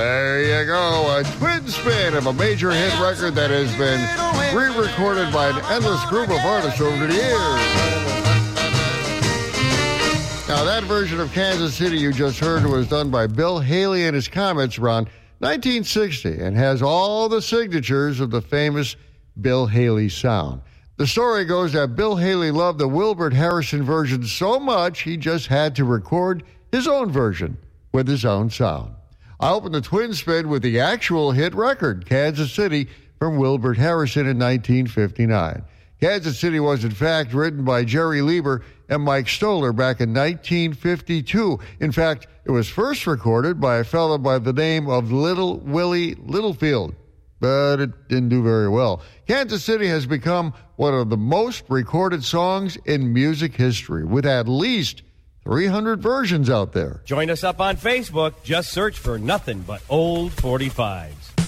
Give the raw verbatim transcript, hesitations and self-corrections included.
There you go. A twin spin of a major hit record that has been re-recorded by an endless group of artists over the years. Now, that version of Kansas City you just heard was done by Bill Haley and his Comets around nineteen sixty and has all the signatures of the famous Bill Haley sound. The story goes that Bill Haley loved the Wilbert Harrison version so much he just had to record his own version with his own sound. I opened the twin spin with the actual hit record, Kansas City, from Wilbert Harrison in nineteen fifty-nine. Kansas City was, in fact, written by Jerry Lieber and Mike Stoller back in nineteen fifty-two. In fact, it was first recorded by a fellow by the name of Little Willie Littlefield, but it didn't do very well. Kansas City has become one of the most recorded songs in music history, with at least three hundred versions out there. Join us up on Facebook. Just search for Nothing But Old forty-fives.